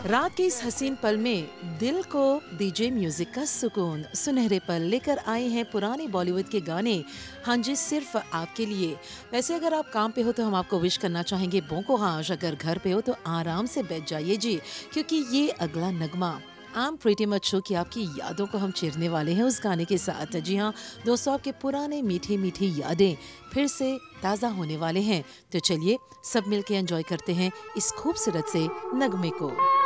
रात के इस हसीन पल में दिल को दीजिए म्यूजिक का सुकून। सुनहरे पल लेकर आए हैं पुराने बॉलीवुड के गाने। हाँ जी, सिर्फ आपके लिए। वैसे अगर आप काम पे हो तो हम आपको विश करना चाहेंगे बों को हाश, अगर घर पे हो तो आराम से बैठ जाइए जी, क्योंकि ये अगला नगमा I am pretty much show कि आपकी यादों को हम चीरने वाले हैं उस गाने के साथ। जी हाँ दोस्तों, आपके पुराने मीठी मीठी यादें फिर से ताज़ा होने वाले हैं। तो चलिए सब मिलके एंजॉय करते हैं इस खूबसूरत से नगमे को।